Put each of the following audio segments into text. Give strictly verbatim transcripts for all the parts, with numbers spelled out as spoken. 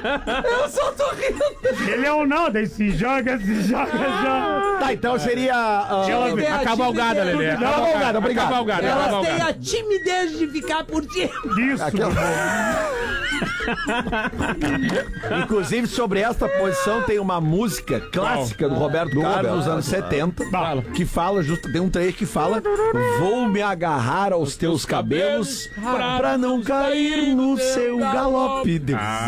Eu só tô rindo. Ele é um não, daí se joga, se joga, joga. Tá, então seria... Uh, Ela- Tem A cavalgada, Lelê. A cavalgada, obrigado. A cavalgada, a Elas têm cavalgada. a timidez de ficar por cima. Isso. Inclusive, sobre esta posição, tem uma música clássica do Roberto Carlos, dos anos setenta, Fala. que fala, justo, tem um trecho que fala: vou me agarrar aos teus cabelos pra não cair no seu galope.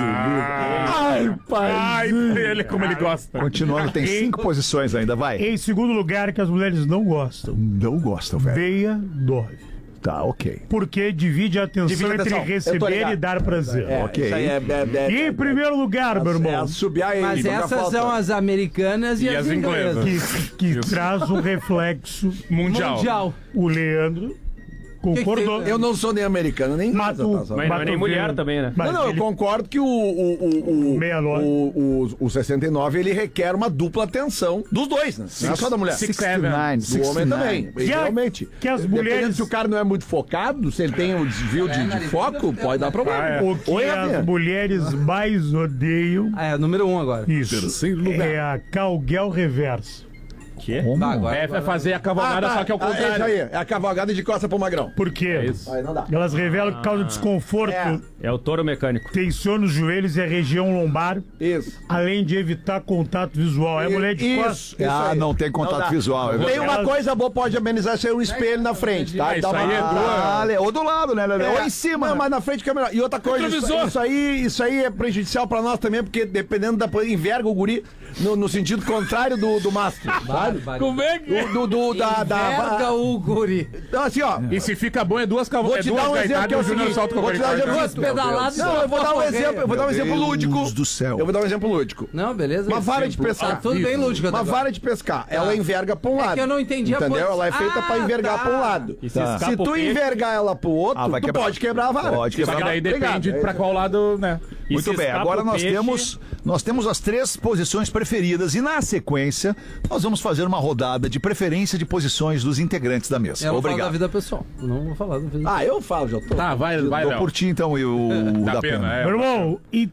Ai, pai. Ai, ele, como ele gosta. Continuando, tem cinco posições ainda, vai. Em segundo lugar, que as mulheres não gostam. Não gostam, velho. Veia Dove. Tá, ok. Porque divide a atenção Divide a entre atenção. Eu tô receber ligado. e dar prazer. É, Ok. isso aí é, é, é, E em primeiro lugar, meu é, irmão, é subir aí. Mas nunca essas falta. são as americanas e, E as as inglesas. inglesas. que, que traz um reflexo. Mundial. Mundial. O Leandro concordou. tem- Eu não sou nem americano, nem Mas nada, tu- tá, sabe? Mas não é mas nem tu mulher vê- também, né? mas Não, não, eu ele- concordo que o, o, o, o, sessenta e nove. o, o, o sessenta e nove ele requer uma dupla atenção dos dois, né? Não é só da mulher. sessenta e Do homem também, Que a- realmente. que as Dependendo mulheres- se o cara não é muito focado, se ele tem um desvio de, de foco, pode dar problema. Ah, é. O que Oi, as Rafinha. mulheres mais odeiam, Ah, é, número um agora. isso, é a calguel reverso. Que? Como? Tá, agora, É, vai fazer a cavalgada, só que é o Ah, é isso contrário. aí, é a cavalgada de costa pro magrão. Por quê? isso. Aí não dá. Elas revelam que causa desconforto, É. É o touro mecânico. tensiona os joelhos e a região lombar, Isso. além de evitar contato visual. É mulher de Isso, costas. isso Ah, aí. não tem contato dá. visual. é Tem verdade. uma coisa boa, pode amenizar ser um espelho na frente, tá? Ah, Dá isso uma- aí é duas. Ah, Ale, ou do lado, né, Lelê? Ou em cima. Não, mas na frente que é melhor. E outra coisa, isso, Retrovisor. isso aí, isso aí é prejudicial pra nós também, porque dependendo da enverga o guri no, no sentido contrário do, do mastro, sabe? Como é que... Do, do, do- da, Enverga da, o guri. Então, assim, ó. E se fica bom, é duas Vou cavalgadas. te É duas dar um exemplo que é o gaitadas e o Júnior seguinte. solta com Vou te dar um aquele exemplo. corte. Duas pedaladas. Não, eu vou dar um Correr. exemplo, eu vou dar um exemplo Deus lúdico. do céu. Eu vou dar um exemplo lúdico. Não, beleza. Uma vara de Tá pescar. tudo bem lúdico. Uma até vara agora. de pescar, ela enverga pra um É lado. que eu não entendi a Entendeu? posição. Ela é feita pra Ah, envergar tá. pra um lado. E se Tá. escapa Se o tu peixe- envergar ela pro outro, Ah, vai tu quebrar. pode quebrar a vara. Pode Só quebrar. que daí Obrigado. depende pra qual lado, né? E Muito se bem, escapa agora o nós peixe- temos, nós temos as três posições preferidas e na sequência nós vamos fazer uma rodada de preferência de posições dos integrantes da mesa. Eu não falo da Obrigado. vida pessoal. Não vou falar da vida Ah, eu falo, já tô. Tá, vai, vai, Vou Léo. por ti então e o Dá da pena, pena. é. Meu irmão, em